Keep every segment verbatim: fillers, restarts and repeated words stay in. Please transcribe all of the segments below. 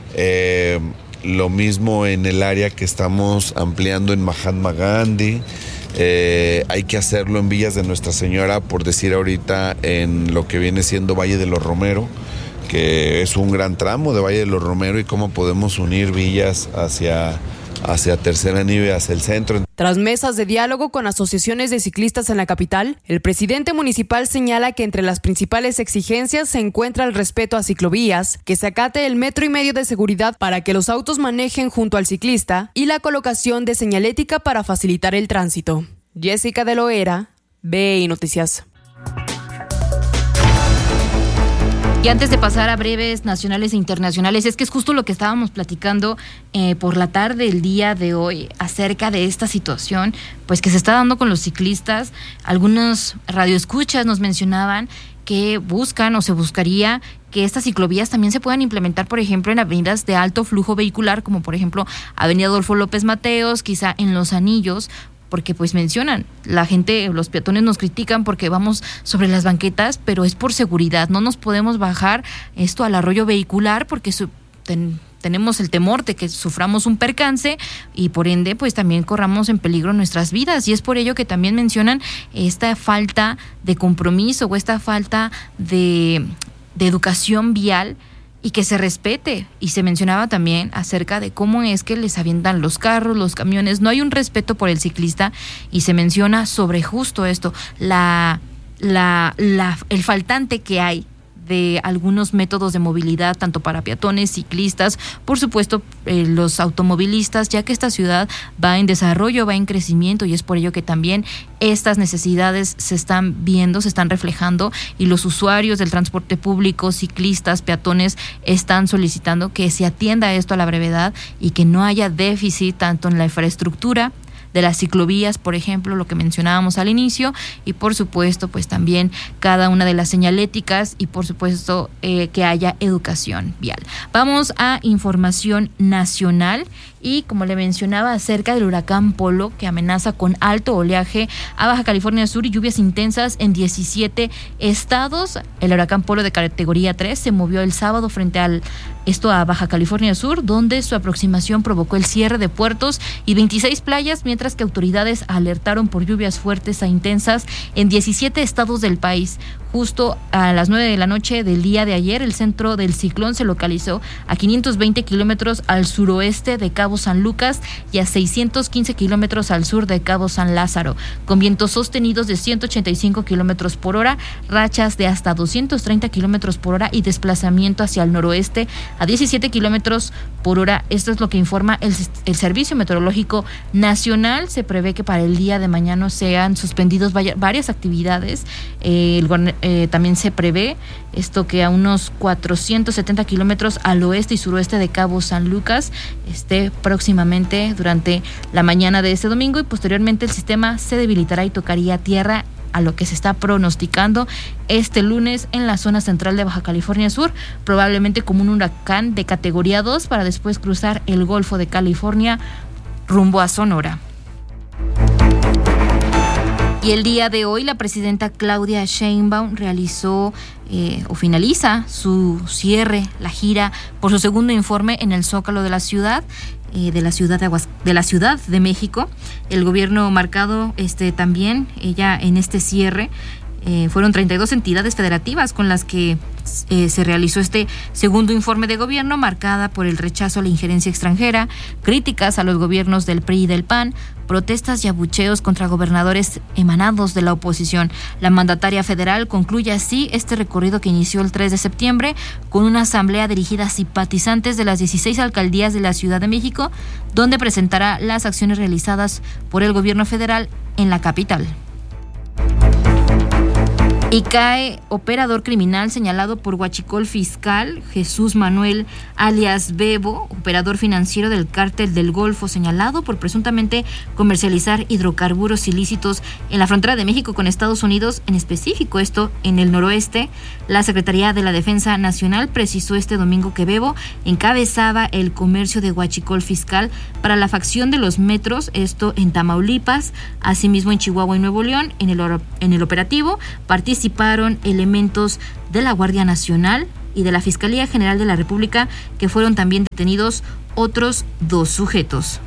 Eh, lo mismo en el área que estamos ampliando en Mahatma Gandhi. Eh, hay que hacerlo en Villas de Nuestra Señora, por decir ahorita, en lo que viene siendo Valle de los Romero, que es un gran tramo de Valle de los Romero, y cómo podemos unir villas hacia, hacia Tercer Anillo y hacia el centro. Tras mesas de diálogo con asociaciones de ciclistas en la capital, el presidente municipal señala que entre las principales exigencias se encuentra el respeto a ciclovías, que se acate el metro y medio de seguridad para que los autos manejen junto al ciclista y la colocación de señalética para facilitar el tránsito. Jessica de Loera, B I Noticias. Y antes de pasar a breves nacionales e internacionales, es que es justo lo que estábamos platicando eh, por la tarde el día de hoy acerca de esta situación pues que se está dando con los ciclistas. Algunos radioescuchas nos mencionaban que buscan o se buscaría que estas ciclovías también se puedan implementar, por ejemplo, en avenidas de alto flujo vehicular, como por ejemplo Avenida Adolfo López Mateos, quizá en Los Anillos, porque pues mencionan, la gente, los peatones nos critican porque vamos sobre las banquetas, pero es por seguridad, no nos podemos bajar esto al arroyo vehicular porque su, ten, tenemos el temor de que suframos un percance y por ende pues también corramos en peligro nuestras vidas, y es por ello que también mencionan esta falta de compromiso o esta falta de, de educación vial, y que se respete. Y se mencionaba también acerca de cómo es que les avientan los carros, los camiones, no hay un respeto por el ciclista, y se menciona sobre justo esto, la, la, la el faltante que hay de algunos métodos de movilidad, tanto para peatones, ciclistas, por supuesto eh, los automovilistas, ya que esta ciudad va en desarrollo, va en crecimiento, y es por ello que también estas necesidades se están viendo, se están reflejando, y los usuarios del transporte público, ciclistas, peatones, están solicitando que se atienda esto a la brevedad y que no haya déficit tanto en la infraestructura de las ciclovías, por ejemplo, lo que mencionábamos al inicio, y por supuesto, pues también cada una de las señaléticas, y por supuesto eh, que haya educación vial. Vamos a información nacional, y como le mencionaba acerca del huracán Polo, que amenaza con alto oleaje a Baja California Sur y lluvias intensas en diecisiete estados. El huracán Polo de categoría tres se movió el sábado frente al esto a Baja California Sur, donde su aproximación provocó el cierre de puertos y veintiséis playas, mientras que autoridades alertaron por lluvias fuertes e intensas en diecisiete estados del país. Justo a las nueve de la noche del día de ayer, el centro del ciclón se localizó a quinientos veinte kilómetros al suroeste de Cabo San Lucas y a seiscientos quince kilómetros al sur de Cabo San Lázaro, con vientos sostenidos de ciento ochenta y cinco kilómetros por hora, rachas de hasta doscientos treinta kilómetros por hora y desplazamiento hacia el noroeste a diecisiete kilómetros por hora. Esto es lo que informa el, el Servicio Meteorológico Nacional. Se prevé que para el día de mañana sean suspendidos vaya, varias actividades. Eh, el, eh, también se prevé esto que a unos cuatrocientos setenta kilómetros al oeste y suroeste de Cabo San Lucas esté próximamente durante la mañana de este domingo, y posteriormente el sistema se debilitará y tocaría tierra, a lo que se está pronosticando este lunes en la zona central de Baja California Sur, probablemente como un huracán de categoría dos, para después cruzar el Golfo de California rumbo a Sonora. Y el día de hoy la presidenta Claudia Sheinbaum realizó eh, o finaliza su cierre, la gira por su segundo informe en el Zócalo de la ciudad. Eh, de la ciudad de Aguas, de la Ciudad de México. El gobierno marcado este también, ella en este cierre, eh, fueron treinta y dos entidades federativas con las que eh, se realizó este segundo informe de gobierno, marcada por el rechazo a la injerencia extranjera, críticas a los gobiernos del P R I y del P A N, protestas y abucheos contra gobernadores emanados de la oposición. La mandataria federal concluye así este recorrido que inició el tres de septiembre con una asamblea dirigida a simpatizantes de las dieciséis alcaldías de la Ciudad de México, donde presentará las acciones realizadas por el gobierno federal en la capital. Y cae operador criminal señalado por huachicol fiscal. Jesús Manuel alias Bebo, operador financiero del Cártel del Golfo, señalado por presuntamente comercializar hidrocarburos ilícitos en la frontera de México con Estados Unidos, en específico esto en el noroeste. La Secretaría de la Defensa Nacional precisó este domingo que Bebo encabezaba el comercio de huachicol fiscal para la facción de los metros, esto en Tamaulipas, asimismo en Chihuahua y Nuevo León. En el, en el operativo participaron elementos de la Guardia Nacional, y de la Fiscalía General de la República, que fueron también detenidos otros dos sujetos.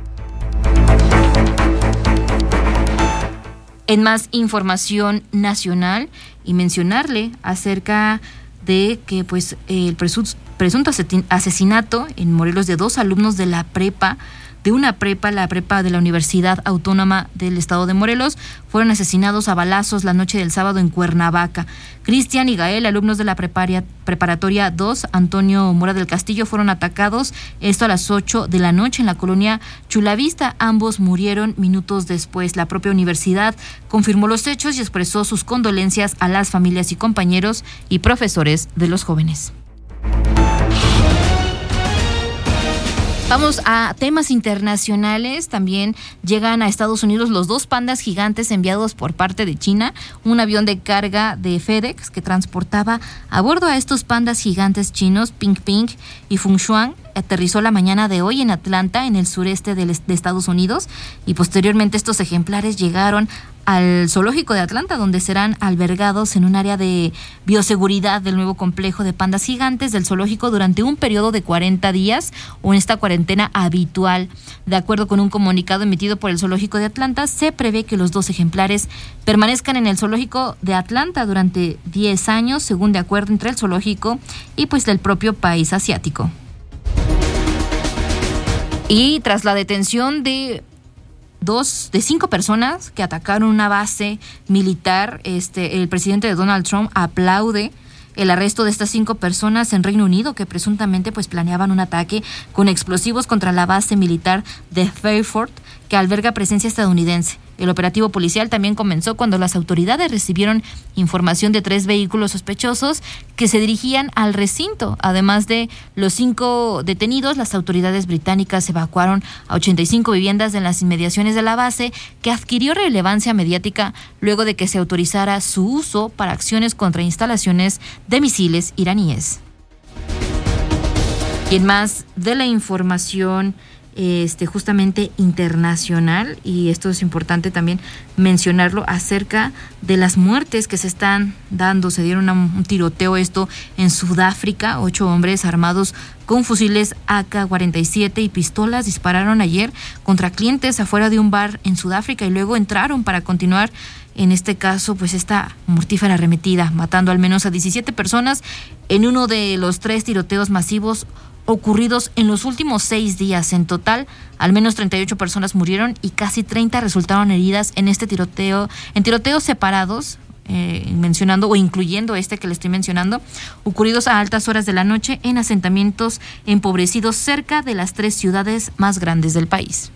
En más información nacional, y mencionarle acerca de que pues el presunto asesinato en Morelos de dos alumnos de la prepa, de una prepa, la prepa de la Universidad Autónoma del Estado de Morelos, fueron asesinados a balazos la noche del sábado en Cuernavaca. Cristian y Gael, alumnos de la preparia, preparatoria dos, Antonio Mora del Castillo, fueron atacados, esto a las ocho de la noche en la colonia Chulavista. Ambos murieron minutos después. La propia universidad confirmó los hechos y expresó sus condolencias a las familias y compañeros y profesores de los jóvenes. Vamos a temas internacionales. También llegan a Estados Unidos los dos pandas gigantes enviados por parte de China. Un avión de carga de FedEx que transportaba a bordo a estos pandas gigantes chinos, Ping Ping y Fung Xuan, aterrizó la mañana de hoy en Atlanta, en el sureste de Estados Unidos, y posteriormente estos ejemplares llegaron al zoológico de Atlanta, donde serán albergados en un área de bioseguridad del nuevo complejo de pandas gigantes del zoológico durante un periodo de cuarenta días o en esta cuarentena habitual. De acuerdo con un comunicado emitido por el zoológico de Atlanta, se prevé que los dos ejemplares permanezcan en el zoológico de Atlanta durante diez años, según de acuerdo entre el zoológico y pues del propio país asiático. Y tras la detención de dos de cinco personas que atacaron una base militar, este, el presidente de Donald Trump aplaude el arresto de estas cinco personas en Reino Unido que presuntamente pues planeaban un ataque con explosivos contra la base militar de Fairford, que alberga presencia estadounidense. El operativo policial también comenzó cuando las autoridades recibieron información de tres vehículos sospechosos que se dirigían al recinto. Además de los cinco detenidos, las autoridades británicas evacuaron a ochenta y cinco viviendas en las inmediaciones de la base, que adquirió relevancia mediática luego de que se autorizara su uso para acciones contra instalaciones de misiles iraníes. Y en más de la información Este, justamente internacional, y esto es importante también mencionarlo, acerca de las muertes que se están dando. Se dieron un tiroteo esto en Sudáfrica. Ocho hombres armados con fusiles A K cuarenta y siete y pistolas dispararon ayer contra clientes afuera de un bar en Sudáfrica y luego entraron para continuar, en este caso, pues esta mortífera arremetida, matando al menos a diecisiete personas en uno de los tres tiroteos masivos ocurridos en los últimos seis días. En total, al menos treinta y ocho personas murieron y casi treinta resultaron heridas en este tiroteo, en tiroteos separados, eh, mencionando o incluyendo este que le estoy mencionando, ocurridos a altas horas de la noche en asentamientos empobrecidos cerca de las tres ciudades más grandes del país.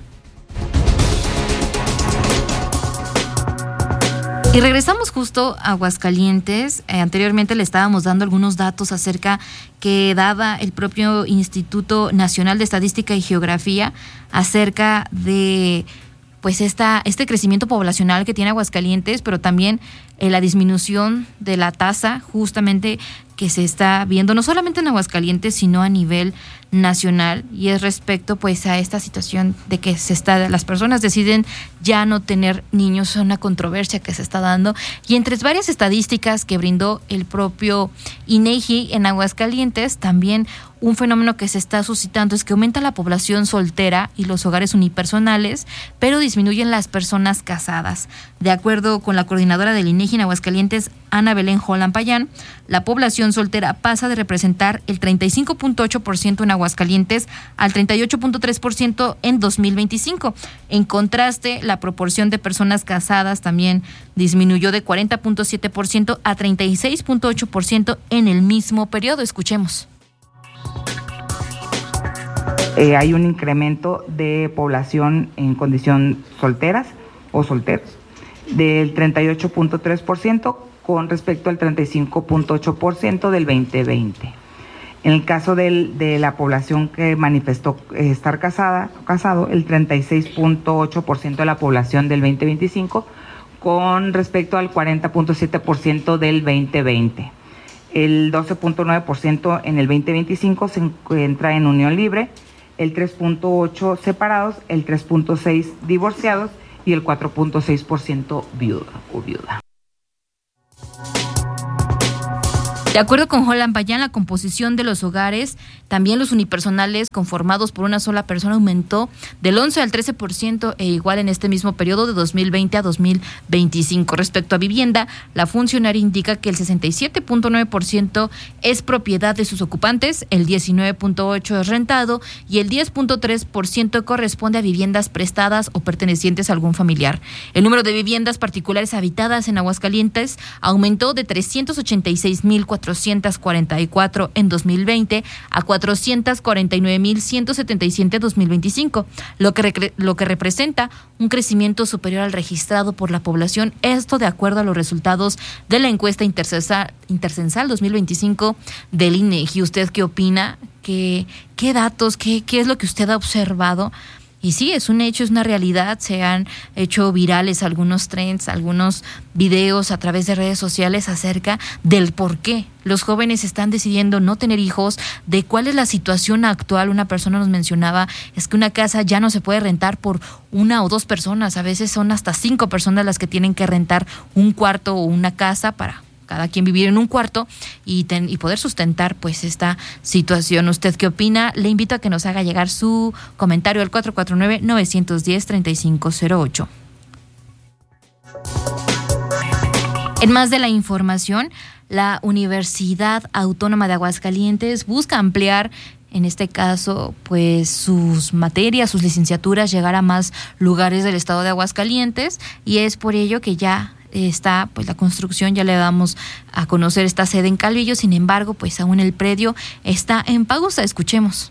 Y regresamos justo a Aguascalientes. Eh, anteriormente le estábamos dando algunos datos acerca que daba el propio Instituto Nacional de Estadística y Geografía acerca de pues esta, este crecimiento poblacional que tiene Aguascalientes, pero también eh, la disminución de la tasa justamente que se está viendo no solamente en Aguascalientes, sino a nivel nacional, y es respecto pues a esta situación de que se está, las personas deciden ya no tener niños, una controversia que se está dando, y entre varias estadísticas que brindó el propio INEGI en Aguascalientes, también un fenómeno que se está suscitando es que aumenta la población soltera y los hogares unipersonales, pero disminuyen las personas casadas. De acuerdo con la coordinadora del INEGI en Aguascalientes, Ana Belén Holland Payán, la población soltera pasa de representar el treinta y cinco punto ocho por ciento en Aguascalientes al treinta y ocho punto tres por ciento en dos mil veinticinco. En contraste, la proporción de personas casadas también disminuyó de cuarenta punto siete por ciento a treinta y seis punto ocho por ciento en el mismo periodo. Escuchemos. Eh, hay un incremento de población en condición solteras o solteros del treinta y ocho punto tres por ciento con respecto al treinta y cinco punto ocho por ciento del veinte veinte. En el caso del, de la población que manifestó eh, estar casada, casado, el treinta y seis punto ocho por ciento de la población del veinte veinticinco con respecto al cuarenta punto siete por ciento del veinte veinte. El doce punto nueve por ciento en el veinte veinticinco se encuentra en unión libre, el tres punto ocho por ciento separados, el tres punto seis por ciento divorciados y el cuatro punto seis por ciento viuda o viuda. De acuerdo con Holland Payán, la composición de los hogares, también los unipersonales conformados por una sola persona, aumentó del once al trece por ciento e igual en este mismo periodo de dos mil veinte a dos mil veinticinco. Respecto a vivienda, la funcionaria indica que el sesenta y siete punto nueve por ciento es propiedad de sus ocupantes, el diecinueve punto ocho por ciento es rentado y el diez punto tres por ciento corresponde a viviendas prestadas o pertenecientes a algún familiar. El número de viviendas particulares habitadas en Aguascalientes aumentó de trescientos ochenta y seis mil cuatrocientos cuarenta y cuatro en dos mil veinte a cuatrocientos cuarenta y nueve mil ciento setenta y siete en dos mil veinticinco, lo que, recre- lo que representa un crecimiento superior al registrado por la población, esto de acuerdo a los resultados de la encuesta intercensal, intercensal dos mil veinticinco del I N E G I. ¿Usted qué opina? ¿Qué, qué datos, qué, qué es lo que usted ha observado? Y sí, es un hecho, es una realidad. Se han hecho virales algunos trends, algunos videos a través de redes sociales acerca del por qué los jóvenes están decidiendo no tener hijos, de cuál es la situación actual. Una persona nos mencionaba, es que una casa ya no se puede rentar por una o dos personas, a veces son hasta cinco personas las que tienen que rentar un cuarto o una casa para cada quien vivir en un cuarto y, ten, y poder sustentar pues esta situación. ¿Usted qué opina? Le invito a que nos haga llegar su comentario al cuatro cuatro nueve, nueve uno cero, tres cinco cero ocho. En más de la información, la Universidad Autónoma de Aguascalientes busca ampliar, en este caso, pues sus materias, sus licenciaturas, llegar a más lugares del estado de Aguascalientes, y es por ello que ya está pues la construcción, ya le damos a conocer esta sede en Calvillo. Sin embargo, pues aún el predio está en pausa. Escuchemos.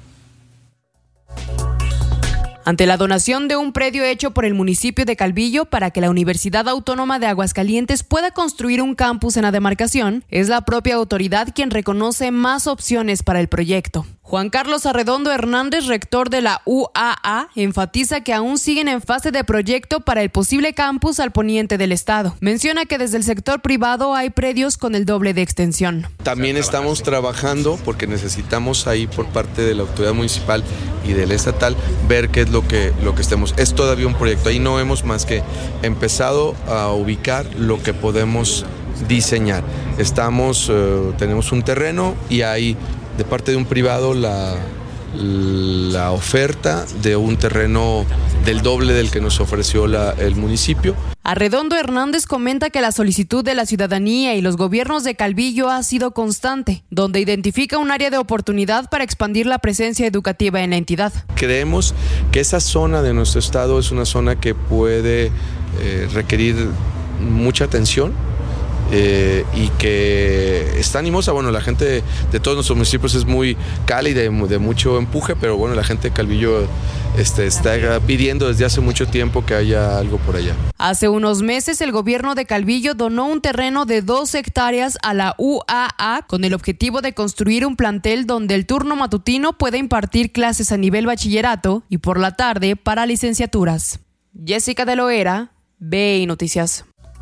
Ante la donación de un predio hecho por el municipio de Calvillo para que la Universidad Autónoma de Aguascalientes pueda construir un campus en la demarcación, es la propia autoridad quien reconoce más opciones para el proyecto. Juan Carlos Arredondo Hernández, rector de la U A A, enfatiza que aún siguen en fase de proyecto para el posible campus al poniente del estado. Menciona que desde el sector privado hay predios con el doble de extensión. También estamos trabajando porque necesitamos ahí por parte de la autoridad municipal y del estatal ver qué es lo que, lo que estemos. Es todavía un proyecto, ahí no hemos más que empezado a ubicar lo que podemos diseñar. Estamos, uh, tenemos un terreno y hay de parte de un privado la, la oferta de un terreno del doble del que nos ofreció la, el municipio. Arredondo Hernández comenta que la solicitud de la ciudadanía y los gobiernos de Calvillo ha sido constante, donde identifica un área de oportunidad para expandir la presencia educativa en la entidad. Creemos que esa zona de nuestro estado es una zona que puede eh, requerir mucha atención. Eh, y que está animosa. Bueno, la gente de, de todos nuestros municipios es muy cálida, de, de mucho empuje, pero bueno, la gente de Calvillo este, está pidiendo desde hace mucho tiempo que haya algo por allá. Hace unos meses el gobierno de Calvillo donó un terreno de dos hectáreas a la U A A con el objetivo de construir un plantel donde el turno matutino pueda impartir clases a nivel bachillerato y por la tarde para licenciaturas. Jessica de Loera, B I Noticias.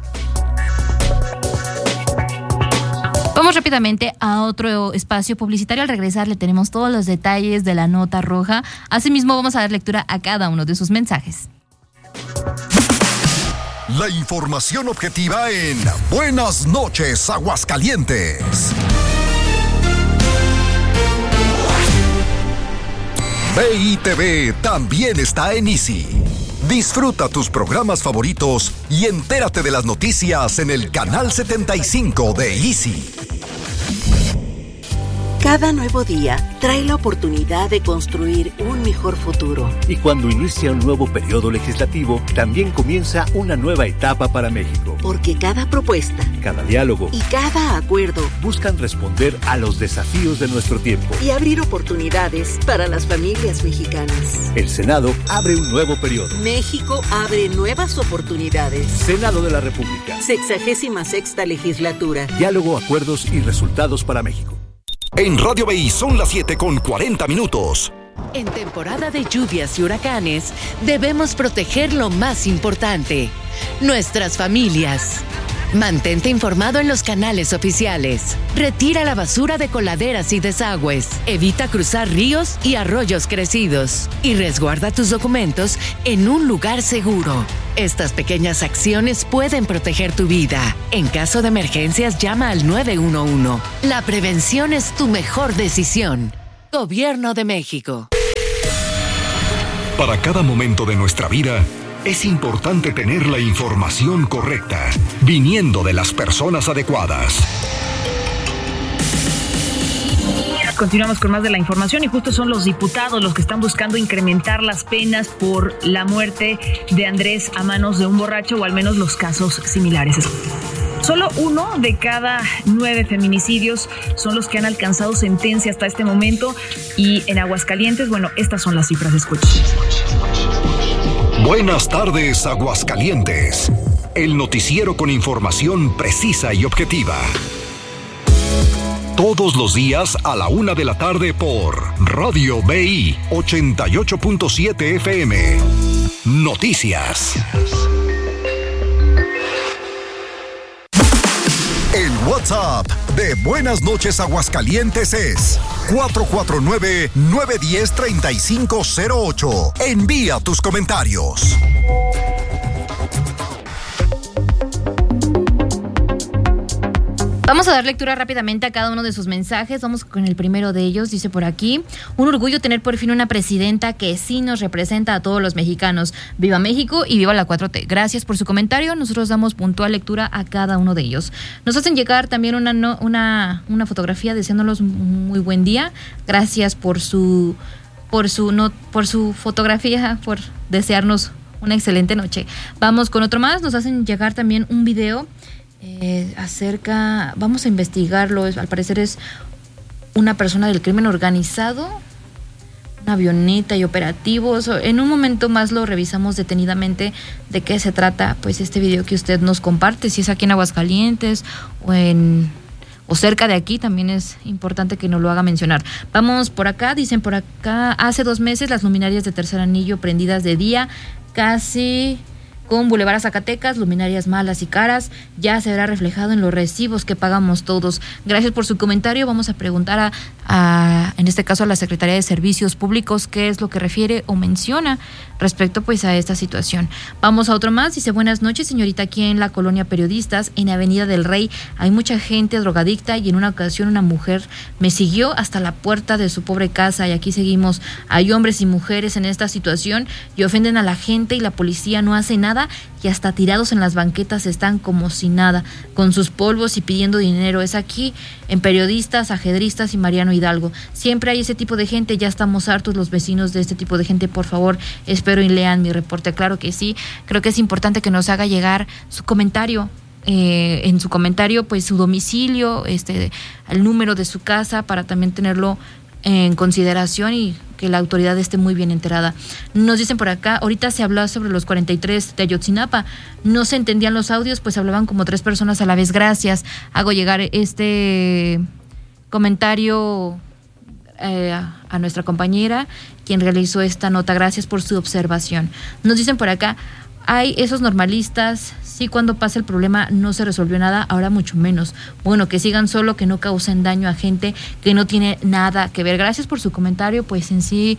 Vamos rápidamente a otro espacio publicitario. Al regresar le tenemos todos los detalles de la nota roja. Asimismo, vamos a dar lectura a cada uno de sus mensajes. La información objetiva en Buenas noches, Aguascalientes. V I T V también está en Easy. Disfruta tus programas favoritos y entérate de las noticias en el canal setenta y cinco de Easy. Cada nuevo día trae la oportunidad de construir un mejor futuro. Y cuando inicia un nuevo periodo legislativo, también comienza una nueva etapa para México. Porque cada propuesta, cada diálogo y cada acuerdo buscan responder a los desafíos de nuestro tiempo y abrir oportunidades para las familias mexicanas. El Senado abre un nuevo periodo. México abre nuevas oportunidades. Senado de la República. Sexagésima sexta legislatura. Diálogo, acuerdos y resultados para México. En Radio B I son las siete con cuarenta minutos. En temporada de lluvias y huracanes, debemos proteger lo más importante, nuestras familias. Mantente informado en los canales oficiales. Retira la basura de coladeras y desagües. Evita cruzar ríos y arroyos crecidos. Y resguarda tus documentos en un lugar seguro. Estas pequeñas acciones pueden proteger tu vida. En caso de emergencias, llama al nueve uno uno. La prevención es tu mejor decisión. Gobierno de México. Para cada momento de nuestra vida, es importante tener la información correcta, viniendo de las personas adecuadas. Continuamos con más de la información y justo son los diputados los que están buscando incrementar las penas por la muerte de Andrés a manos de un borracho, o al menos los casos similares. Solo uno de cada nueve feminicidios son los que han alcanzado sentencia hasta este momento, y en Aguascalientes, bueno, estas son las cifras. Escuchen. Buenas tardes, Aguascalientes. El noticiero con información precisa y objetiva. Todos los días a la una de la tarde por Radio B I ochenta y ocho punto siete F M. Noticias. El WhatsApp de Buenas noches Aguascalientes es cuatro cuatro nueve, nueve uno cero, tres cinco cero ocho. Envía tus comentarios. Vamos a dar lectura rápidamente a cada uno de sus mensajes. Vamos con el primero de ellos. Dice por aquí: un orgullo tener por fin una presidenta que sí nos representa a todos los mexicanos. Viva México y viva la cuatro T. Gracias por su comentario. Nosotros damos puntual lectura a cada uno de ellos. Nos hacen llegar también una, no, una, una fotografía deseándolos muy buen día. Gracias por su, por su, no, por su fotografía, por desearnos una excelente noche. Vamos con otro más. Nos hacen llegar también un video Eh, acerca, vamos a investigarlo, al parecer es una persona del crimen organizado, una avioneta y operativos. En un momento más lo revisamos detenidamente de qué se trata, pues este video que usted nos comparte, si es aquí en Aguascalientes o en o cerca de aquí, también es importante que nos lo haga mencionar. Vamos por acá, dicen por acá: hace dos meses las luminarias de Tercer Anillo prendidas de día, casi con Boulevard a Zacatecas, luminarias malas y caras, ya se verá reflejado en los recibos que pagamos todos. Gracias por su comentario. Vamos a preguntar a, a en este caso a la Secretaría de Servicios Públicos qué es lo que refiere o menciona respecto pues a esta situación. Vamos a otro más. Dice: buenas noches, señorita. Aquí en la colonia Periodistas, en Avenida del Rey, hay mucha gente drogadicta y en una ocasión una mujer me siguió hasta la puerta de su pobre casa y aquí seguimos. Hay hombres y mujeres en esta situación y ofenden a la gente y la policía no hace nada y hasta tirados en las banquetas están como si nada, con sus polvos y pidiendo dinero. Es aquí en Periodistas, Ajedristas y Mariano Hidalgo. Siempre hay ese tipo de gente, ya estamos hartos los vecinos de este tipo de gente. Por favor, espero y lean mi reporte. Claro que sí, creo que es importante que nos haga llegar su comentario. Eh, en su comentario, pues su domicilio, este, el número de su casa, para también tenerlo en consideración y que la autoridad esté muy bien enterada. Nos dicen por acá: ahorita se hablaba sobre los cuarenta y tres de Ayotzinapa, no se entendían los audios, pues hablaban como tres personas a la vez. Gracias. Hago llegar este comentario eh, a, a nuestra compañera, quien realizó esta nota. Gracias por su observación. Nos dicen por acá: hay esos normalistas, sí, cuando pasa el problema no se resolvió nada, ahora mucho menos. Bueno, que sigan solo, que no causen daño a gente que no tiene nada que ver. Gracias por su comentario, pues en sí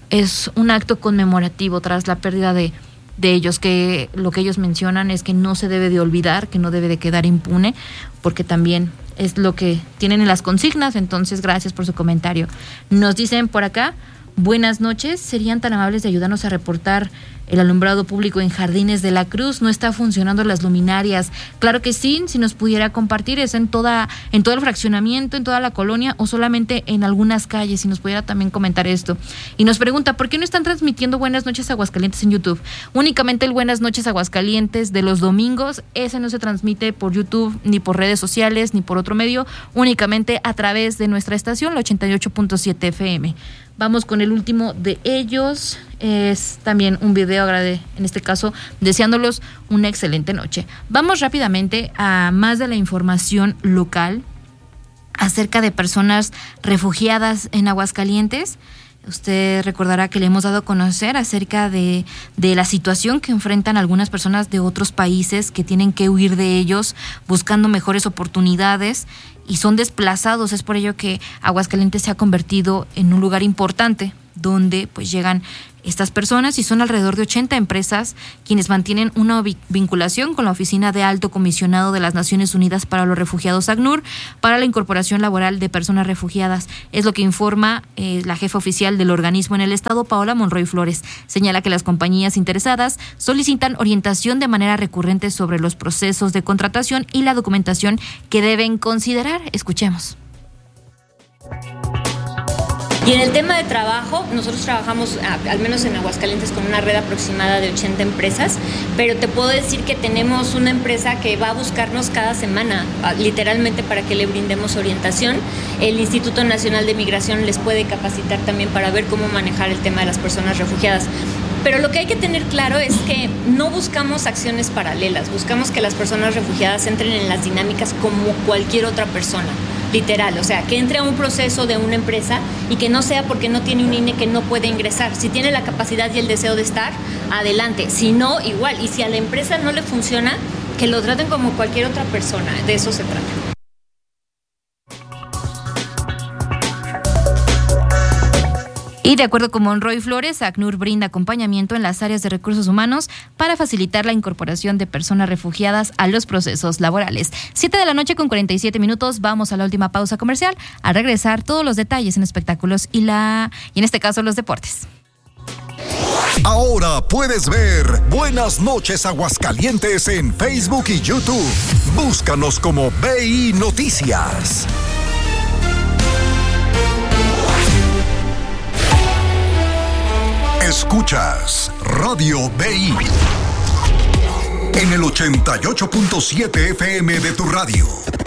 es un acto conmemorativo tras la pérdida de, de ellos, que lo que ellos mencionan es que no se debe de olvidar, que no debe de quedar impune, porque también es lo que tienen en las consignas. Entonces, gracias por su comentario. Nos dicen por acá: buenas noches, ¿serían tan amables de ayudarnos a reportar el alumbrado público en Jardines de la Cruz? No está funcionando las luminarias. Claro que sí, si nos pudiera compartir, ¿es en toda en todo el fraccionamiento, en toda la colonia o solamente en algunas calles? Si nos pudiera también comentar esto. Y nos pregunta: ¿por qué no están transmitiendo Buenas noches Aguascalientes en YouTube? Únicamente el Buenas noches Aguascalientes de los domingos, ese no se transmite por YouTube, ni por redes sociales, ni por otro medio, únicamente a través de nuestra estación, la ochenta y ocho punto siete F M. Vamos con el último de ellos. Es también un video, agrade, en este caso, deseándolos una excelente noche. Vamos rápidamente a más de la información local acerca de personas refugiadas en Aguascalientes. Usted recordará que le hemos dado a conocer acerca de, de la situación que enfrentan algunas personas de otros países que tienen que huir de ellos buscando mejores oportunidades y son desplazados. Es por ello que Aguascalientes se ha convertido en un lugar importante donde pues llegan estas personas y son alrededor de ochenta empresas quienes mantienen una vinculación con la Oficina de Alto Comisionado de las Naciones Unidas para los Refugiados, ACNUR, para la incorporación laboral de personas refugiadas. Es lo que informa eh, la jefa oficial del organismo en el estado, Paola Monroy Flores. Señala que las compañías interesadas solicitan orientación de manera recurrente sobre los procesos de contratación y la documentación que deben considerar. Escuchemos. Y en el tema de trabajo, nosotros trabajamos, al menos en Aguascalientes, con una red aproximada de ochenta empresas, pero te puedo decir que tenemos una empresa que va a buscarnos cada semana, literalmente para que le brindemos orientación. El Instituto Nacional de Migración les puede capacitar también para ver cómo manejar el tema de las personas refugiadas. Pero lo que hay que tener claro es que no buscamos acciones paralelas, buscamos que las personas refugiadas entren en las dinámicas como cualquier otra persona. Literal, o sea, que entre a un proceso de una empresa y que no sea porque no tiene un I N E que no puede ingresar. Si tiene la capacidad y el deseo de estar, adelante. Si no, igual. Y si a la empresa no le funciona, que lo traten como cualquier otra persona. De eso se trata. Y de acuerdo con Monroy Flores, ACNUR brinda acompañamiento en las áreas de recursos humanos para facilitar la incorporación de personas refugiadas a los procesos laborales. Siete de la noche con cuarenta y siete minutos, vamos a la última pausa comercial. Al regresar, todos los detalles en espectáculos y la y en este caso los deportes. Ahora puedes ver Buenas noches Aguascalientes en Facebook y YouTube. Búscanos como B I Noticias. Escuchas Radio B I en el ochenta y ocho punto siete F M de tu radio.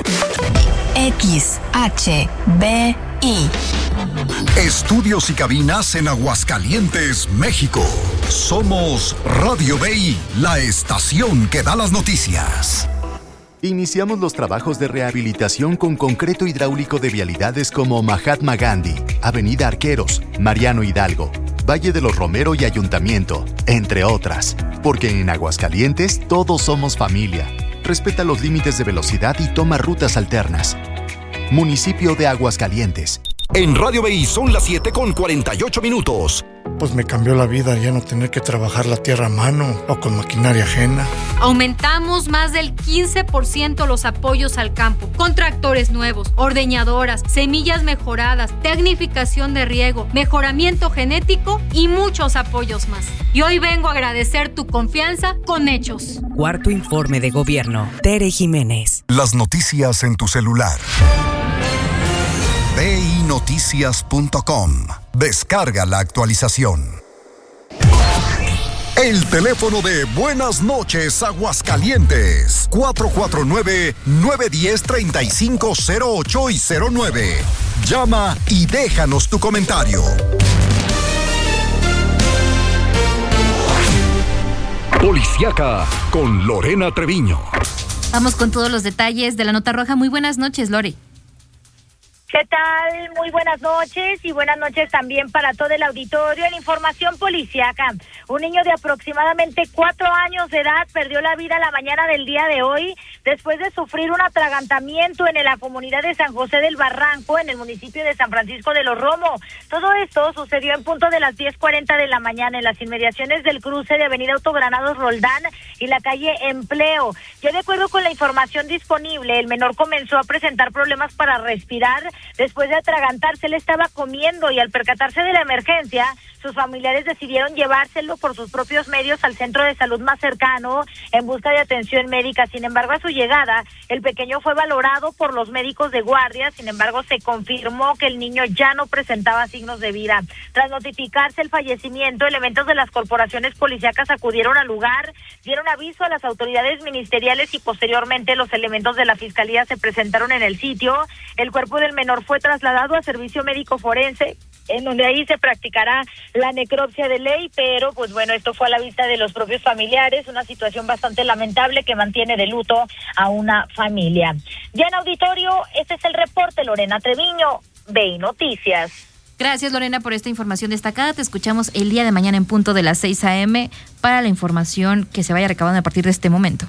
X H B I. Estudios y cabinas en Aguascalientes, México. Somos Radio B I, la estación que da las noticias. Iniciamos los trabajos de rehabilitación con concreto hidráulico de vialidades como Mahatma Gandhi, Avenida Arqueros, Mariano Hidalgo, Valle de los Romero y Ayuntamiento, entre otras. Porque en Aguascalientes todos somos familia. Respeta los límites de velocidad y toma rutas alternas. Municipio de Aguascalientes. En Radio B I son las siete con cuarenta y ocho minutos. Pues me cambió la vida ya no tener que trabajar la tierra a mano o con maquinaria ajena. Aumentamos más del quince por ciento los apoyos al campo, con tractores nuevos, ordeñadoras, semillas mejoradas, tecnificación de riego, mejoramiento genético y muchos apoyos más. Y hoy vengo a agradecer tu confianza con hechos. Cuarto informe de gobierno. Tere Jiménez. Las noticias en tu celular. B I noticias punto com. Descarga la actualización. El teléfono de Buenas noches Aguascalientes. cuatro cuatro nueve, nueve uno cero, tres cinco cero ocho y cero nueve. Llama y déjanos tu comentario. Policiaca con Lorena Treviño. Vamos con todos los detalles de la nota roja. Muy buenas noches, Lore. ¿Qué tal? Muy buenas noches y buenas noches también para todo el auditorio. En información policíaca, un niño de aproximadamente cuatro años de edad perdió la vida la mañana del día de hoy después de sufrir un atragantamiento en la comunidad de San José del Barranco, en el municipio de San Francisco de los Romo. Todo esto sucedió en punto de las diez cuarenta de la mañana en las inmediaciones del cruce de Avenida Autogranados Roldán y la calle Empleo. Ya de acuerdo con la información disponible, el menor comenzó a presentar problemas para respirar. Después de atragantarse, él estaba comiendo y al percatarse de la emergencia, sus familiares decidieron llevárselo por sus propios medios al centro de salud más cercano en busca de atención médica. Sin embargo, a su llegada, el pequeño fue valorado por los médicos de guardia. Sin embargo, se confirmó que el niño ya no presentaba signos de vida. Tras notificarse el fallecimiento, elementos de las corporaciones policíacas acudieron al lugar, dieron aviso a las autoridades ministeriales y posteriormente los elementos de la fiscalía se presentaron en el sitio. El cuerpo del menor fue trasladado a servicio médico forense, en donde ahí se practicará la necropsia de ley, pero pues bueno, esto fue a la vista de los propios familiares, una situación bastante lamentable que mantiene de luto a una familia. Ya en auditorio, este es el reporte, Lorena Treviño, B I Noticias. Gracias, Lorena, por esta información destacada. Te escuchamos el día de mañana en punto de las seis a.m. para la información que se vaya recabando a partir de este momento.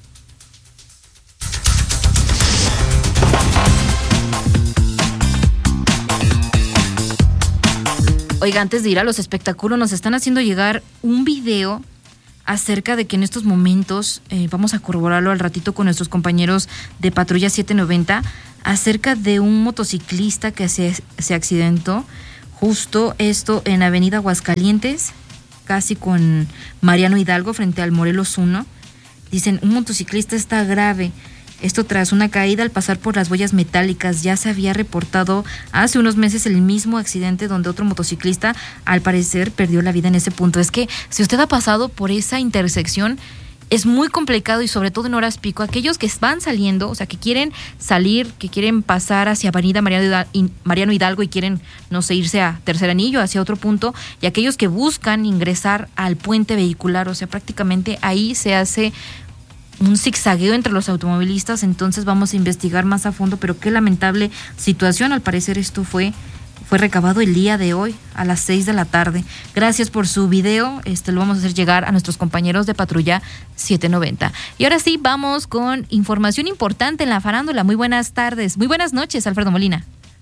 Oiga, antes de ir a los espectáculos, nos están haciendo llegar un video acerca de que en estos momentos, eh, vamos a corroborarlo al ratito con nuestros compañeros de Patrulla siete noventa, acerca de un motociclista que se, se accidentó, justo esto en Avenida Aguascalientes, casi con Mariano Hidalgo, frente al Morelos uno. Dicen, un motociclista está grave. Esto tras una caída al pasar por las boyas metálicas. Ya se había reportado hace unos meses el mismo accidente donde otro motociclista al parecer perdió la vida en ese punto. Es que si usted ha pasado por esa intersección, es muy complicado y sobre todo en horas pico. Aquellos que van saliendo, o sea, que quieren salir, que quieren pasar hacia Avenida Mariano Hidalgo y quieren, no sé, irse a Tercer Anillo, hacia otro punto, y aquellos que buscan ingresar al puente vehicular, o sea, prácticamente ahí se hace un zigzagueo entre los automovilistas. Entonces vamos a investigar más a fondo, pero qué lamentable situación. Al parecer esto fue fue recabado el día de hoy a las seis de la tarde. Gracias por su video, este lo vamos a hacer llegar a nuestros compañeros de Patrulla siete noventa. Y ahora sí, vamos con información importante en la farándula. Muy buenas tardes, muy buenas noches, Alfredo Molina.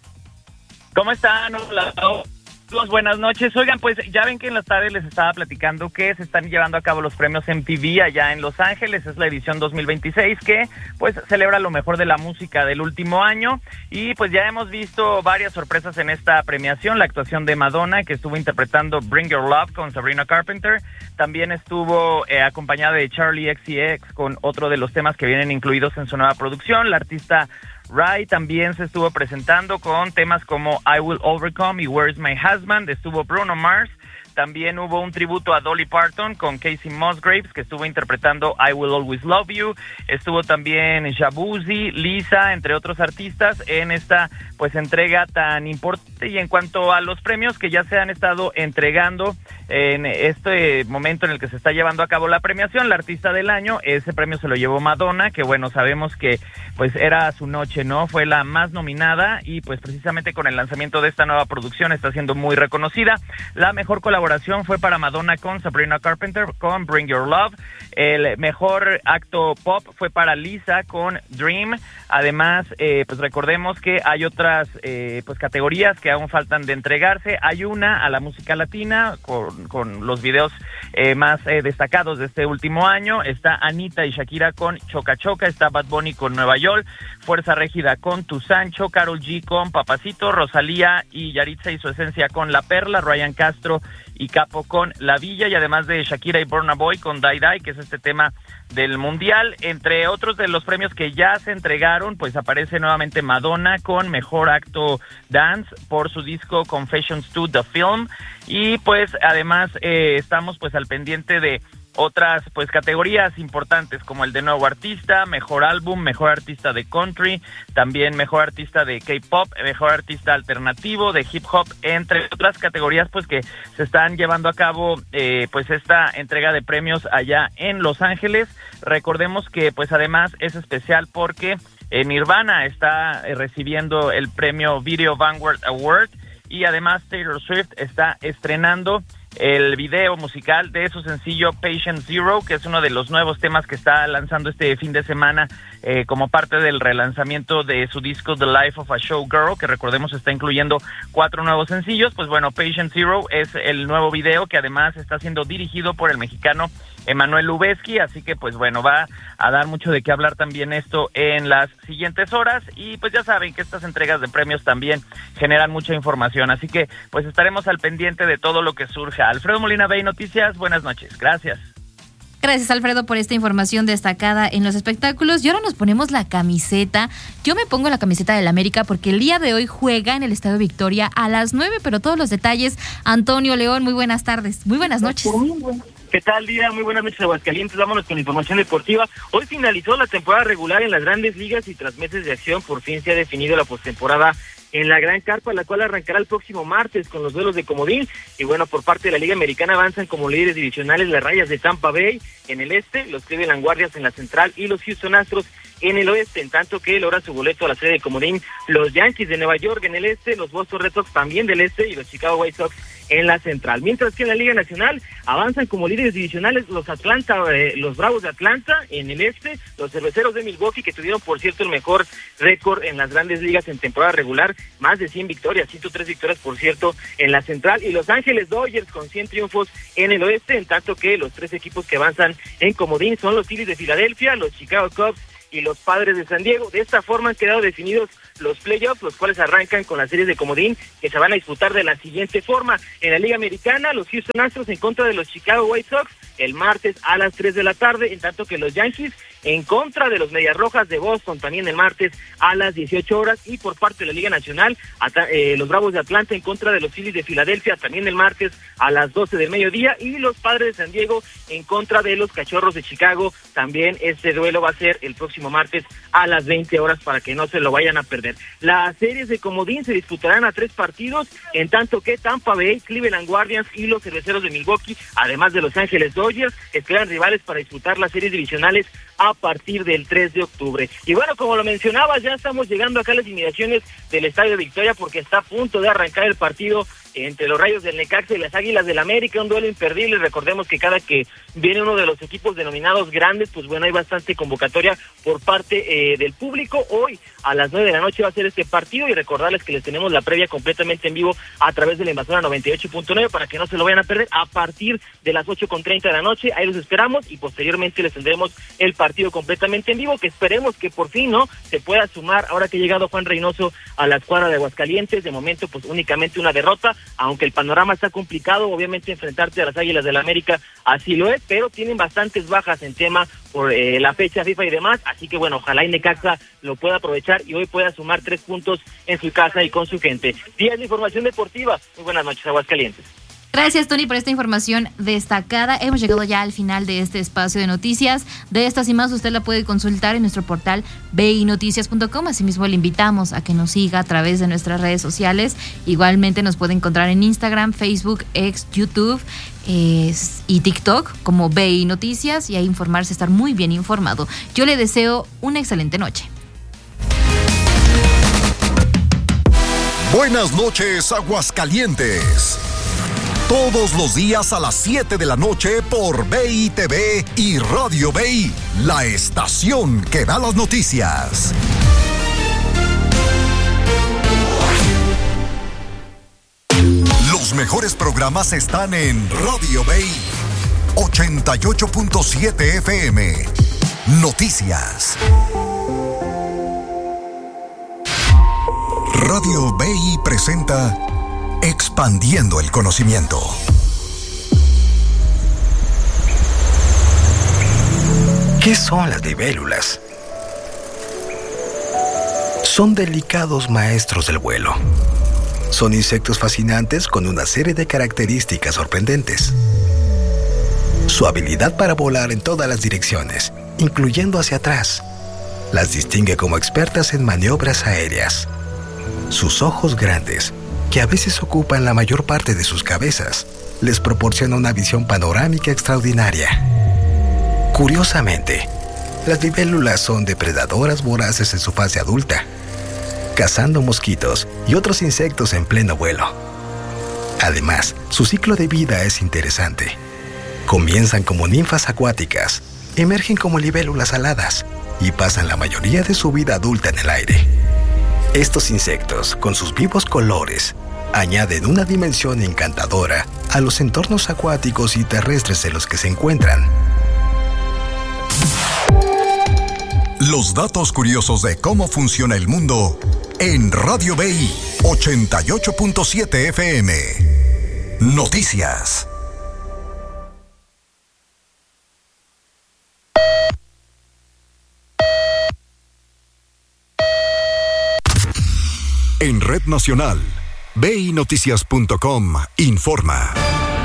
¿Cómo están? Hola. Buenas noches. Oigan, pues ya ven que en las tardes les estaba platicando que se están llevando a cabo los premios M T V allá en Los Ángeles. Es la edición dos mil veintiséis que pues celebra lo mejor de la música del último año, y pues ya hemos visto varias sorpresas en esta premiación. La actuación de Madonna, que estuvo interpretando Bring Your Love con Sabrina Carpenter. También estuvo eh, acompañada de Charlie X C X con otro de los temas que vienen incluidos en su nueva producción. La artista Rai también se estuvo presentando con temas como I Will Overcome y Where's My Husband. Estuvo Bruno Mars. También hubo un tributo a Dolly Parton con Casey Musgraves, que estuvo interpretando I Will Always Love You. Estuvo también Shabuzi, Lisa, entre otros artistas, en esta pues entrega tan importante. Y en cuanto a los premios que ya se han estado entregando en este momento en el que se está llevando a cabo la premiación, la artista del año, ese premio se lo llevó Madonna, que bueno, sabemos que pues era su noche, ¿no? Fue la más nominada y pues precisamente con el lanzamiento de esta nueva producción está siendo muy reconocida. La mejor colaboración fue para Madonna con Sabrina Carpenter con Bring Your Love. El mejor acto pop fue para Lisa con Dream. Además, eh, pues recordemos que hay otras eh, pues categorías que aún faltan de entregarse. Hay una a la música latina con, con los videos eh, más eh, destacados de este último año. Está Anita y Shakira con Choca Choca, está Bad Bunny con Nueva York, Fuerza Régida con Tu Sancho, Karol G con Papacito, Rosalía y Yaritza y su esencia con La Perla, Ryan Castro y Capo con La Villa, y además de Shakira y Burna Boy con Die Die, que es este tema del Mundial. Entre otros de los premios que ya se entregaron, pues aparece nuevamente Madonna con Mejor Acto Dance por su disco Confessions to the Film, y pues además eh, estamos pues al pendiente de otras pues categorías importantes como el de Nuevo Artista, Mejor Álbum, Mejor Artista de Country, también Mejor Artista de K-Pop, Mejor Artista Alternativo, de Hip Hop, entre otras categorías pues que se están llevando a cabo eh, pues esta entrega de premios allá en Los Ángeles. Recordemos que pues además es especial porque eh, Nirvana está eh, recibiendo el premio Video Vanguard Award, y además Taylor Swift está estrenando el video musical de su sencillo Patient Zero, que es uno de los nuevos temas que está lanzando este fin de semana eh, como parte del relanzamiento de su disco The Life of a Showgirl, que recordemos está incluyendo cuatro nuevos sencillos. Pues bueno, Patient Zero es el nuevo video que además está siendo dirigido por el mexicano Emanuel Lubezki, así que pues bueno, va a dar mucho de qué hablar también esto en las siguientes horas, y pues ya saben que estas entregas de premios también generan mucha información, así que pues estaremos al pendiente de todo lo que surja. Alfredo Molina, B I Noticias, buenas noches, gracias. Gracias, Alfredo, por esta información destacada en los espectáculos. Y ahora nos ponemos la camiseta. Yo me pongo la camiseta del América porque el día de hoy juega en el Estadio Victoria a las nueve, pero todos los detalles, Antonio León, muy buenas tardes, muy buenas noches. ¿Qué tal, Día? Muy buenas noches, Aguascalientes. Vámonos con la información deportiva. Hoy finalizó la temporada regular en las grandes ligas y tras meses de acción, por fin se ha definido la postemporada en la Gran Carpa, la cual arrancará el próximo martes con los duelos de comodín. Y bueno, por parte de la Liga Americana avanzan como líderes divisionales las Rayas de Tampa Bay en el este, los Cleveland Guardians en la central y los Houston Astros en el oeste, en tanto que logra su boleto a la serie de comodín los Yankees de Nueva York en el este, los Boston Red Sox también del este y los Chicago White Sox en la central. Mientras que en la Liga Nacional avanzan como líderes divisionales los Atlanta, eh, los Bravos de Atlanta en el este, los Cerveceros de Milwaukee, que tuvieron por cierto el mejor récord en las grandes ligas en temporada regular, más de cien victorias, ciento tres victorias por cierto en la central, y Los Ángeles Dodgers con cien triunfos en el oeste, en tanto que los tres equipos que avanzan en comodín son los Phillies de Filadelfia, los Chicago Cubs y los Padres de San Diego. De esta forma han quedado definidos los playoffs, los cuales arrancan con las series de comodín que se van a disputar de la siguiente forma. En la Liga Americana, los Houston Astros en contra de los Chicago White Sox el martes a las tres de la tarde, en tanto que los Yankees en contra de los Medias Rojas de Boston también el martes a las dieciocho horas, y por parte de la Liga Nacional, eh, los Bravos de Atlanta en contra de los Phillies de Filadelfia también el martes a las doce del mediodía, y los Padres de San Diego en contra de los Cachorros de Chicago, también este duelo va a ser el próximo martes a las veinte horas para que no se lo vayan a perder. Las series de comodín se disputarán a tres partidos, en tanto que Tampa Bay, Cleveland Guardians y los Cerveceros de Milwaukee, además de Los Ángeles Dodgers, esperan rivales para disputar las series divisionales a partir del tres de octubre. Y bueno, como lo mencionaba, ya estamos llegando acá a las inmediaciones del Estadio Victoria porque está a punto de arrancar el partido entre los Rayos del Necaxa y las Águilas del América, un duelo imperdible. Recordemos que cada que viene uno de los equipos denominados grandes, pues bueno, hay bastante convocatoria por parte eh, del público. Hoy a las nueve de la noche va a ser este partido, y recordarles que les tenemos la previa completamente en vivo a través de la Invasora noventa y ocho punto nueve para que no se lo vayan a perder a partir de las ocho con treinta de la noche. Ahí los esperamos y posteriormente les tendremos el partido completamente en vivo, que esperemos que por fin no se pueda sumar ahora que ha llegado Juan Reynoso a la escuadra de Aguascalientes. De momento pues únicamente una derrota, aunque el panorama está complicado, obviamente enfrentarte a las Águilas del América así lo es, pero tienen bastantes bajas en tema por eh, la fecha FIFA y demás, así que bueno, ojalá y Necaxa lo pueda aprovechar y hoy pueda sumar tres puntos en su casa y con su gente. Días de información deportiva. Muy buenas noches, Aguascalientes. Gracias, Tony, por esta información destacada. Hemos llegado ya al final de este espacio de noticias. De estas y más usted la puede consultar en nuestro portal b i noticias punto com. Asimismo, le invitamos a que nos siga a través de nuestras redes sociales. Igualmente nos puede encontrar en Instagram, Facebook, X, YouTube eh, y TikTok como B I Noticias, y ahí informarse, estar muy bien informado. Yo le deseo una excelente noche. Buenas noches, Aguascalientes. Todos los días a las siete de la noche por B I T V y Radio B I, la estación que da las noticias. Los mejores programas están en Radio B I ochenta y ocho punto siete F M. Noticias. Radio B I presenta Expandiendo el Conocimiento. ¿Qué son las libélulas? Son delicados maestros del vuelo. Son insectos fascinantes con una serie de características sorprendentes. Su habilidad para volar en todas las direcciones, incluyendo hacia atrás, las distingue como expertas en maniobras aéreas. Sus ojos grandes, que a veces ocupan la mayor parte de sus cabezas, les proporciona una visión panorámica extraordinaria. Curiosamente, las libélulas son depredadoras voraces en su fase adulta, cazando mosquitos y otros insectos en pleno vuelo. Además, su ciclo de vida es interesante. Comienzan como ninfas acuáticas, emergen como libélulas aladas y pasan la mayoría de su vida adulta en el aire. Estos insectos, con sus vivos colores, añaden una dimensión encantadora a los entornos acuáticos y terrestres en los que se encuentran. Los datos curiosos de cómo funciona el mundo en Radio B I ochenta y ocho punto siete F M. Noticias. En Red Nacional, b i noticias punto com informa.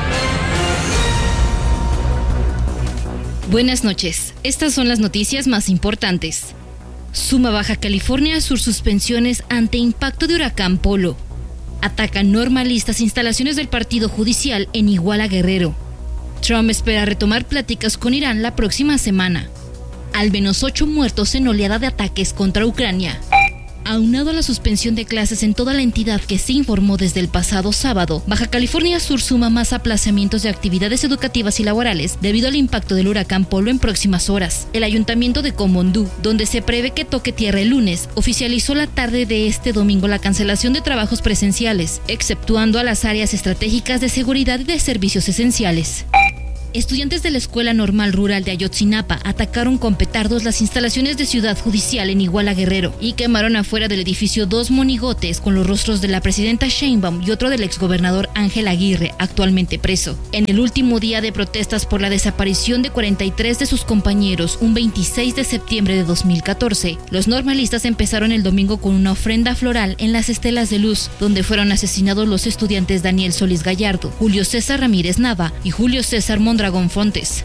Buenas noches. Estas son las noticias más importantes. Suma Baja California sus suspensiones ante impacto de huracán Polo. Atacan normalistas instalaciones del partido judicial en Iguala, Guerrero. Trump espera retomar pláticas con Irán la próxima semana. Al menos ocho muertos en oleada de ataques contra Ucrania. Aunado a la suspensión de clases en toda la entidad que se informó desde el pasado sábado, Baja California Sur suma más aplazamientos de actividades educativas y laborales debido al impacto del huracán Polo en próximas horas. El ayuntamiento de Comondú, donde se prevé que toque tierra el lunes, oficializó la tarde de este domingo la cancelación de trabajos presenciales, exceptuando a las áreas estratégicas de seguridad y de servicios esenciales. Estudiantes de la Escuela Normal Rural de Ayotzinapa atacaron con petardos las instalaciones de Ciudad Judicial en Iguala Guerrero y quemaron afuera del edificio dos monigotes con los rostros de la presidenta Sheinbaum y otro del exgobernador Ángel Aguirre, actualmente preso. En el último día de protestas por la desaparición de cuarenta y tres de sus compañeros, un veintiséis de septiembre de dos mil catorce, los normalistas empezaron el domingo con una ofrenda floral en las Estelas de Luz, donde fueron asesinados los estudiantes Daniel Solís Gallardo, Julio César Ramírez Nava y Julio César Mondragón Dragón Fontes.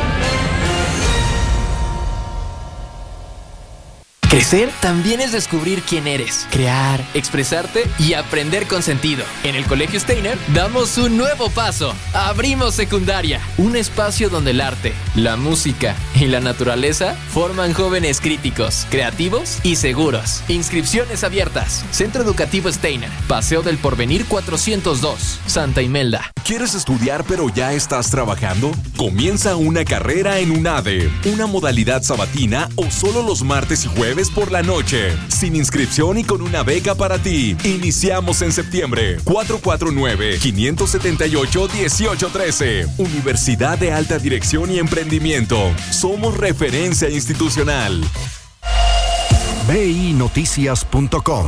Crecer también es descubrir quién eres, crear, expresarte y aprender con sentido. En el Colegio Steiner damos un nuevo paso. Abrimos secundaria, un espacio donde el arte, la música y la naturaleza forman jóvenes críticos, creativos y seguros. Inscripciones abiertas. Centro Educativo Steiner, Paseo del Porvenir cuatrocientos dos, Santa Imelda. ¿Quieres estudiar pero ya estás trabajando? Comienza una carrera en UNADE, una modalidad sabatina o solo los martes y jueves por la noche, sin inscripción y con una beca para ti. Iniciamos en septiembre. cuatro cuatro nueve, cinco siete ocho, uno ocho uno tres. Universidad de Alta Dirección y Emprendimiento. Somos referencia institucional. B I Noticias punto com.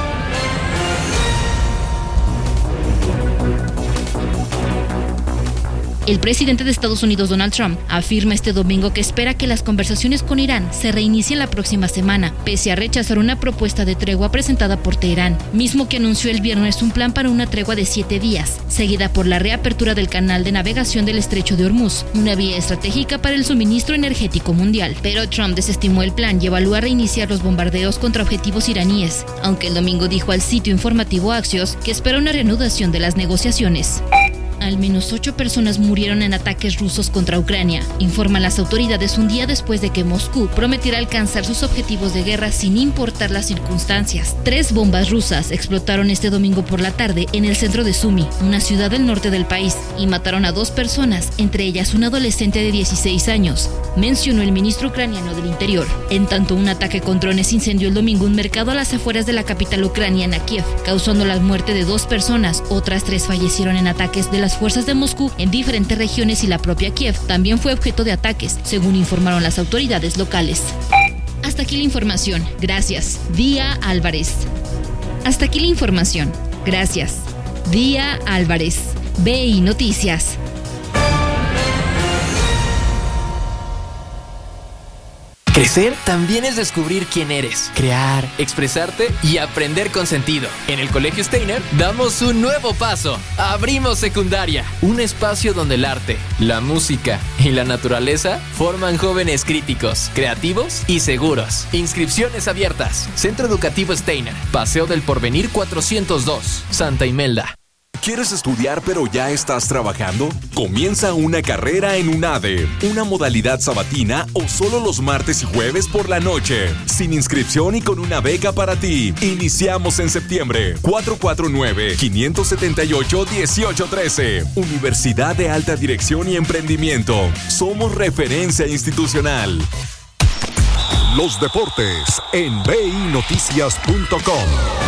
El presidente de Estados Unidos, Donald Trump, afirma este domingo que espera que las conversaciones con Irán se reinicien la próxima semana, pese a rechazar una propuesta de tregua presentada por Teherán, mismo que anunció el viernes un plan para una tregua de siete días, seguida por la reapertura del canal de navegación del Estrecho de Hormuz, una vía estratégica para el suministro energético mundial. Pero Trump desestimó el plan y evalúa reiniciar los bombardeos contra objetivos iraníes, aunque el domingo dijo al sitio informativo Axios que espera una reanudación de las negociaciones. Al menos ocho personas murieron en ataques rusos contra Ucrania, informan las autoridades un día después de que Moscú prometiera alcanzar sus objetivos de guerra sin importar las circunstancias. Tres bombas rusas explotaron este domingo por la tarde en el centro de Sumy, una ciudad del norte del país, y mataron a dos personas, entre ellas un adolescente de dieciséis años, mencionó el ministro ucraniano del Interior. En tanto, un ataque con drones incendió el domingo un mercado a las afueras de la capital ucraniana, Kiev, causando la muerte de dos personas. Otras tres fallecieron en ataques de las fuerzas de Moscú en diferentes regiones y la propia Kiev también fue objeto de ataques, según informaron las autoridades locales. Hasta aquí la información. Gracias. Día Álvarez. Hasta aquí la información. Gracias. Día Álvarez. B I Noticias. Crecer también es descubrir quién eres, crear, expresarte y aprender con sentido. En el Colegio Steiner damos un nuevo paso. Abrimos secundaria, un espacio donde el arte, la música y la naturaleza forman jóvenes críticos, creativos y seguros. Inscripciones abiertas. Centro Educativo Steiner, Paseo del Porvenir cuatrocientos dos, Santa Imelda. ¿Quieres estudiar pero ya estás trabajando? Comienza una carrera en UNADE, una modalidad sabatina o solo los martes y jueves por la noche, sin inscripción y con una beca para ti. Iniciamos en septiembre. cuatro cuatro nueve, cinco siete ocho, uno ocho uno tres. Universidad de Alta Dirección y Emprendimiento. Somos referencia institucional. Los deportes en B I Noticias punto com.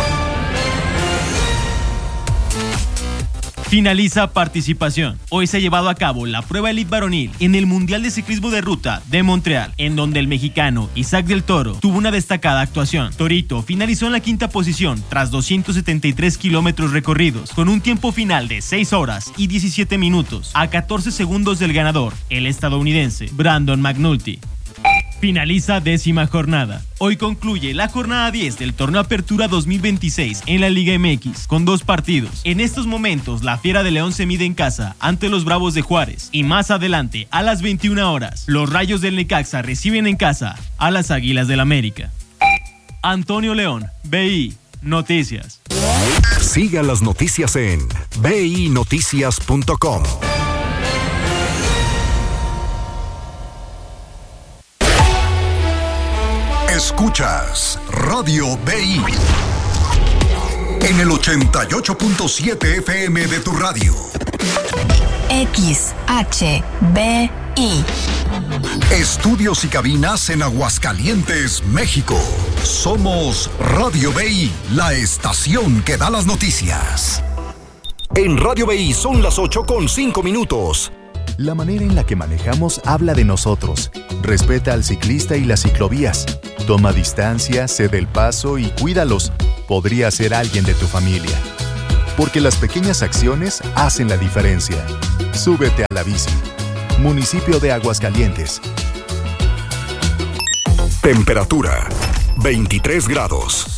Finaliza participación. Hoy se ha llevado a cabo la prueba elite varonil en el Mundial de Ciclismo de Ruta de Montreal, en donde el mexicano Isaac del Toro tuvo una destacada actuación. Torito finalizó en la quinta posición tras doscientos setenta y tres kilómetros recorridos, con un tiempo final de seis horas y diecisiete minutos, a catorce segundos del ganador, el estadounidense Brandon McNulty. Finaliza décima jornada. Hoy concluye la jornada diez del Torneo Apertura dos mil veintiséis en la Liga M X, con dos partidos. En estos momentos, la Fiera de León se mide en casa ante los Bravos de Juárez. Y más adelante, a las veintiuna horas, los Rayos del Necaxa reciben en casa a las Águilas del América. Antonio León, B I Noticias. Siga las noticias en B I Noticias punto com. Escuchas Radio B I en el ochenta y ocho punto siete F M de tu radio. X H B I. Estudios y cabinas en Aguascalientes, México. Somos Radio B I, la estación que da las noticias. En Radio B I son las ocho con cinco minutos. La manera en la que manejamos habla de nosotros. Respeta al ciclista y las ciclovías. Toma distancia, cede el paso y cuídalos. Podría ser alguien de tu familia. Porque las pequeñas acciones hacen la diferencia. Súbete a la bici. Municipio de Aguascalientes. Temperatura veintitrés grados.